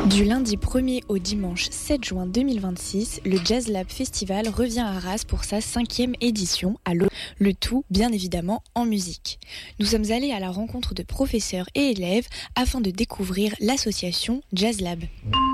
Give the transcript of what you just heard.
Du lundi 1er au dimanche 7 juin 2026, le Jazz Lab Festival revient à Arras pour sa 5e édition, le tout bien évidemment en musique. Nous sommes allés à la rencontre de professeurs et élèves afin de découvrir l'association Jazz Lab.